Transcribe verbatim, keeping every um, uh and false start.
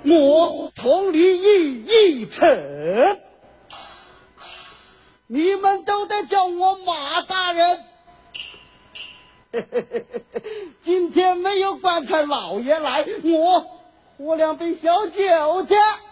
我同理一一成。你们都得叫我马大人。今天没有棺材老爷来，我喝两杯小酒去。